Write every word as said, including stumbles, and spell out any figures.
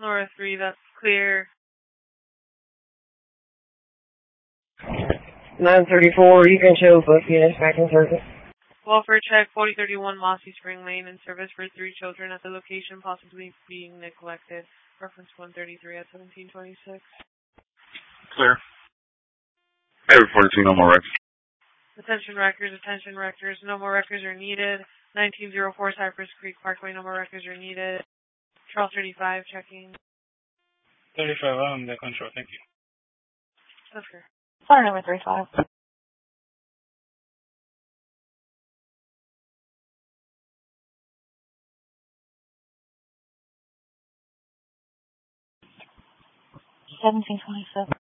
Nora three, that's clear. nine thirty-four, you can show both units back in circuit. Welfare check, forty thirty-one Mossy Spring Lane, in service for three children at the location possibly being neglected. Reference one thirty-three at seventeen twenty-six. Clear. Hey, forty-two, no more records. Attention records, attention records, no more records are needed. nineteen oh four Cypress Creek Parkway, no more records are needed. Charles thirty-five, checking. thirty-five on the control, thank you. That's clear. Fire number three five. seventeen twenty-seven.